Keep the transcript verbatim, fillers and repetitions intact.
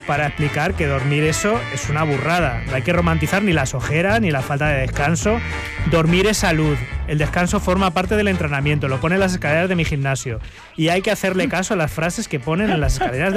para explicar que dormir eso es una burrada. No hay que romantizar ni las ojeras ni la falta de descanso. Dormir es salud. El descanso forma parte del entrenamiento. Lo pone en las escaleras de mi gimnasio. Y hay que hacerle caso a las frases que ponen en las escaleras de